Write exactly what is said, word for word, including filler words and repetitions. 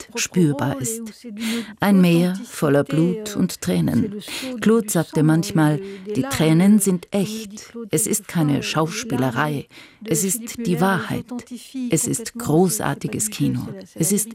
spürbar ist. Ein Meer voller Blut und Tränen. Claude sagte manchmal, die Tränen sind echt. Es ist keine Schauspielerei. Es ist die Wahrheit. Es ist großartiges Kino. Es ist